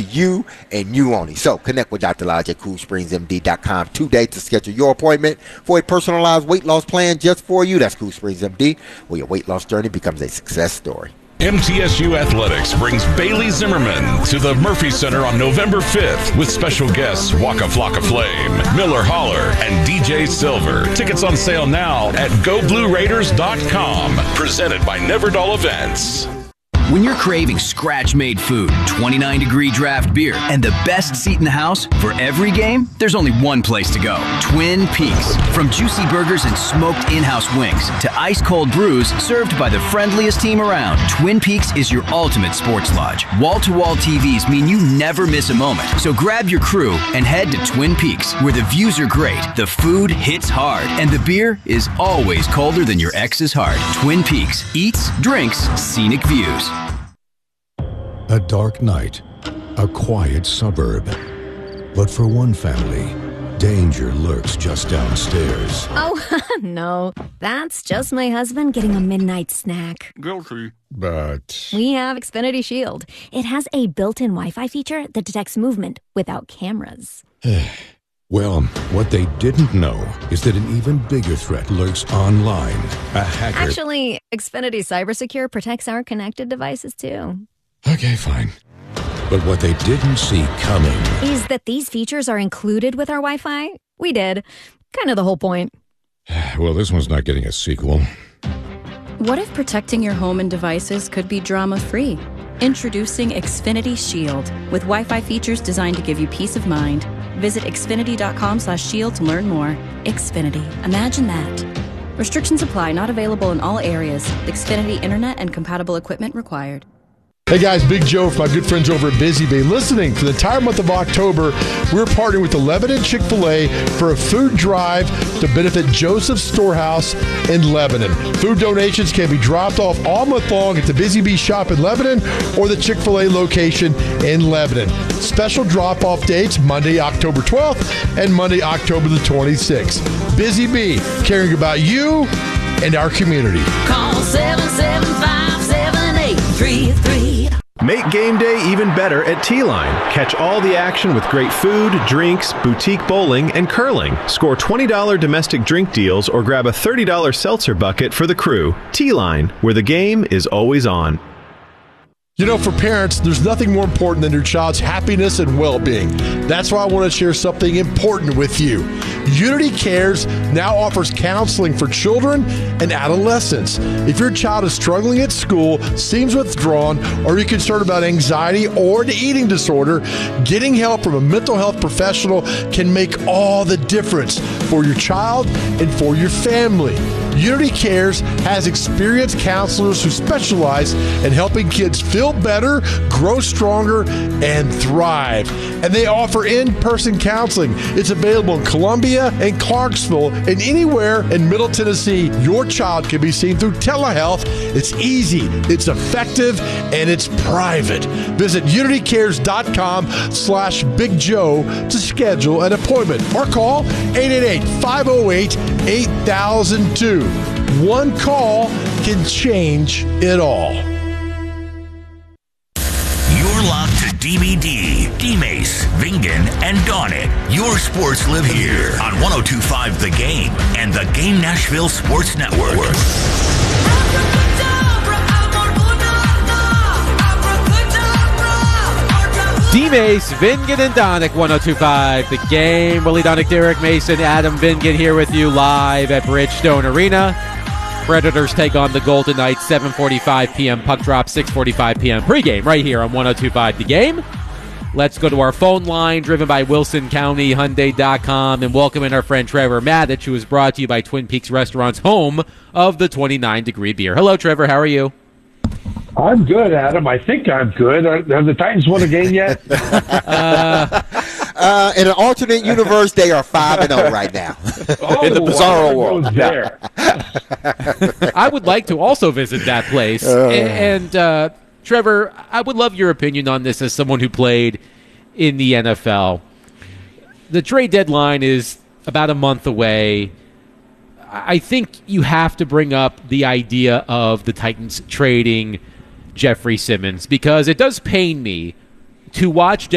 you and you only. So connect with Dr. Lodge at CoolSpringsMD.com today to schedule your appointment for a personalized weight loss plan just for you. That's Cool Springs MD, where your weight loss journey becomes a success story. MTSU Athletics brings Bailey Zimmerman to the Murphy Center on November 5th with special guests Waka Flocka Flame, Miller Holler, and DJ Silver. Tickets on sale now at GoBlueRaiders.com. Presented by Neverdal Events. When you're craving scratch-made food, 29-degree draft beer, and the best seat in the house for every game, there's only one place to go. Twin Peaks. From juicy burgers and smoked in-house wings to ice-cold brews served by the friendliest team around, Twin Peaks is your ultimate sports lodge. Wall-to-wall TVs mean you never miss a moment. So grab your crew and head to Twin Peaks, where the views are great, the food hits hard, and the beer is always colder than your ex's heart. Twin Peaks. Eats, drinks, scenic views. A dark night, a quiet suburb. But for one family, danger lurks just downstairs. Oh, no. That's just my husband getting a midnight snack. Guilty. But We have Xfinity Shield. It has a built-in Wi-Fi feature that detects movement without cameras. well, what they didn't know is that an even bigger threat lurks online. A hacker. Actually, Xfinity CyberSecure protects our connected devices, too. Okay, fine. But what they didn't see coming Is that these features are included with our Wi-Fi? We did. Kind of the whole point. Well, this one's not getting a sequel. What if protecting your home and devices could be drama-free? Introducing Xfinity Shield with Wi-Fi features designed to give you peace of mind. Visit xfinity.com/shield to learn more. Xfinity. Imagine that. Restrictions apply. Not available in all areas. Xfinity Internet and compatible equipment required. Hey guys, Big Joe from my good friends over at Busy Bee. Listening for the entire month of October, we're partnering with the Lebanon Chick-fil-A for a food drive to benefit Joseph's Storehouse in Lebanon. Food donations can be dropped off all month long at the Busy Bee shop in Lebanon or the Chick-fil-A location in Lebanon. Special drop-off dates, Monday, October 12th and Monday, October the 26th. Busy Bee, caring about you and our community. Call 775-7833. Make game day even better at T-Line. Catch all the action with great food, drinks, boutique bowling, and curling. Score $20 domestic drink deals or grab a $30 seltzer bucket for the crew. T-Line, where the game is always on. You know, for parents, there's nothing more important than your child's happiness and well-being. That's why I want to share something important with you. Unity Cares now offers counseling for children and adolescents. If your child is struggling at school, seems withdrawn, or you're concerned about anxiety or an eating disorder, getting help from a mental health professional can make all the difference for your child and for your family. Unity Cares has experienced counselors who specialize in helping kids feel better, grow stronger, and thrive. And they offer in-person counseling. It's available in Columbia and Clarksville and anywhere in Middle Tennessee. Your child can be seen through telehealth. It's easy, it's effective, and it's private. Visit unitycares.com/Big Joe to schedule an appointment or call 888-508-8002. One call can change it all. You're locked to DBD, D-Mace, Vingen, and Donnet. Your sports live here on 102.5 The Game and the Game Nashville Sports Network. D-Mace, Vingen, and Donnick, 102.5 The Game. Willie Donnick, Derek Mason, Adam Vingen here with you live at Bridgestone Arena. Predators take on the Golden Knights, 7:45 p.m. Puck drop, 6:45 p.m. pregame right here on 102.5 The Game. Let's go to our phone line, driven by WilsonCountyHyundai.com, and welcome in our friend Trevor Maddich, who is brought to you by Twin Peaks Restaurants, home of the 29-degree beer. Hello, Trevor. How are you? I'm good, Adam. I think I'm good. Have the Titans won a game yet? In an alternate universe, they are 5-0 right now. In the bizarre world. There. I would like to also visit that place. And Trevor, I would love your opinion on this as someone who played in the NFL. The trade deadline is about a month away. I think you have to bring up the idea of the Titans trading Jeffrey Simmons, because it does pain me to watch